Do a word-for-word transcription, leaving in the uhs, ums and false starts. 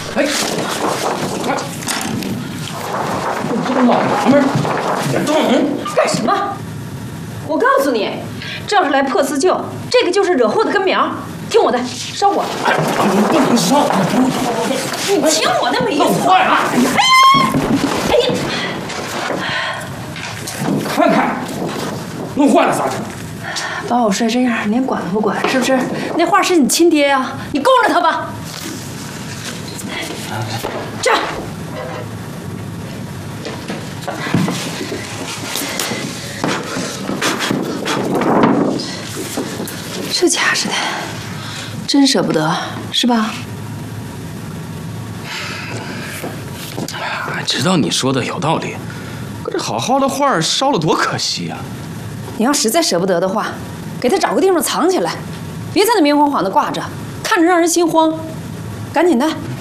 哎，哎，你这个老娘们儿，别动！ 干什么？我告诉你，这要是来破四旧，这个就是惹祸的根苗。听我的，烧火！ 哎，你不能烧！ 你听我的，没弄坏了！ 哎呀！ 你看看，弄坏了咋整？ 把我摔这样，连管都不管，是不是？那画是你亲爹呀，你供着他吧。这样。这家似的，真舍不得，是吧？ 哎呀，知道你说的有道理，可这好好的画烧了多可惜呀！ 你要实在舍不得的话，给他找个地方藏起来，别在那明晃晃的挂着，看着让人心慌。赶紧的。